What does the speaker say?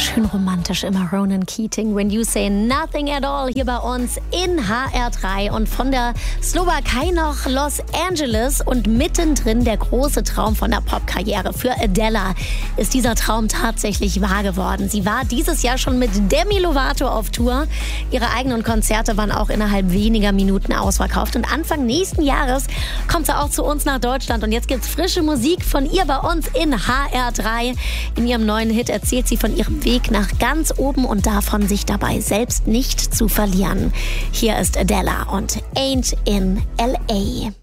schön romantisch immer Ronan Keating. When You Say Nothing at All hier bei uns in HR3 und von der Slowakei nach Los Angeles und mittendrin der große Traum von der Popkarriere. Für Adele ist dieser Traum tatsächlich wahr geworden. Sie war dieses Jahr schon mit Demi Lovato auf Tour. Ihre eigenen Konzerte waren auch innerhalb weniger Minuten ausverkauft und Anfang nächsten Jahres kommt sie auch zu uns nach Deutschland und jetzt gibt's frische Musik von ihr bei uns in HR3. In ihrem neuen Hit erzählt sie von ihrem Weg nach ganz oben und davon, sich dabei selbst nicht zu verlieren. Hier ist Adele und Ain't in L.A.